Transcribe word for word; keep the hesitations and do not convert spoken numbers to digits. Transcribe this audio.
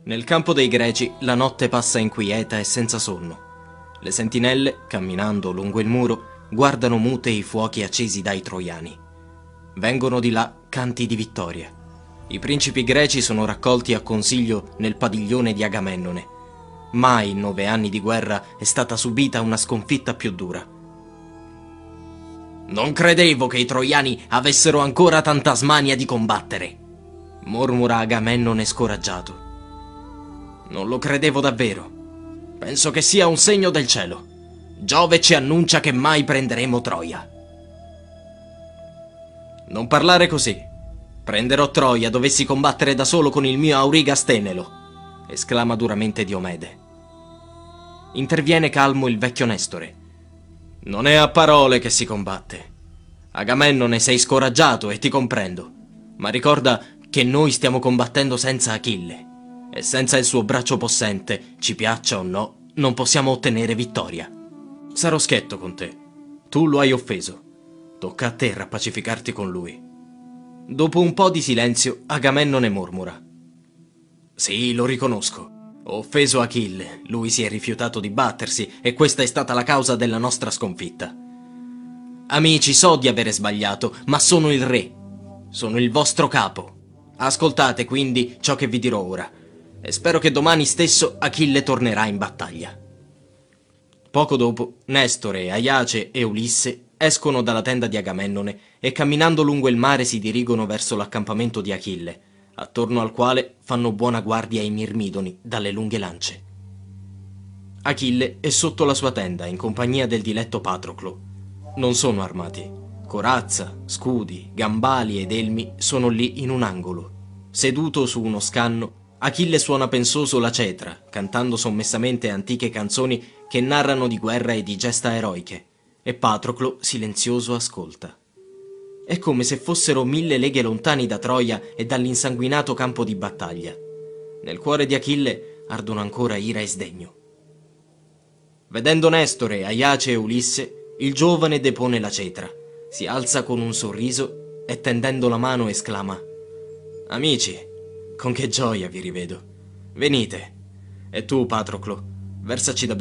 Nel campo dei Greci la notte passa inquieta e senza sonno. Le sentinelle, camminando lungo il muro, guardano mute i fuochi accesi dai troiani. Vengono di là canti di vittoria. I principi greci sono raccolti a consiglio nel padiglione di Agamennone. Mai in nove anni di guerra è stata subita una sconfitta più dura. «Non credevo che i troiani avessero ancora tanta smania di combattere», mormora Agamennone scoraggiato. «Non lo credevo davvero. Penso che sia un segno del cielo. Giove ci annuncia che mai prenderemo Troia». «Non parlare così. Prenderò Troia dovessi combattere da solo con il mio Auriga Stenelo», esclama duramente Diomede. Interviene calmo il vecchio Nestore. «Non è a parole che si combatte. Agamennone, sei scoraggiato e ti comprendo, ma ricorda che noi stiamo combattendo senza Achille e senza il suo braccio possente, ci piaccia o no, non possiamo ottenere vittoria. Sarò schietto con te. Tu lo hai offeso. Tocca a te rappacificarti con lui». Dopo un po' di silenzio, Agamennone mormora: «Sì, lo riconosco. Ho offeso Achille, lui si è rifiutato di battersi e questa è stata la causa della nostra sconfitta. Amici, so di avere sbagliato, ma sono il re. Sono il vostro capo. Ascoltate quindi ciò che vi dirò ora e spero che domani stesso Achille tornerà in battaglia». Poco dopo, Nestore, Aiace e Ulisse escono dalla tenda di Agamennone e camminando lungo il mare si dirigono verso l'accampamento di Achille, attorno al quale fanno buona guardia i mirmidoni dalle lunghe lance. Achille è sotto la sua tenda in compagnia del diletto Patroclo. Non sono armati. Corazza, scudi, gambali ed elmi sono lì in un angolo. Seduto su uno scanno, Achille suona pensoso la cetra, cantando sommessamente antiche canzoni che narrano di guerra e di gesta eroiche, e Patroclo silenzioso ascolta. È come se fossero mille leghe lontani da Troia e dall'insanguinato campo di battaglia. Nel cuore di Achille ardono ancora ira e sdegno. Vedendo Nestore, Aiace e Ulisse, il giovane depone la cetra, si alza con un sorriso e tendendo la mano esclama: «Amici, con che gioia vi rivedo. Venite. E tu, Patroclo, versaci da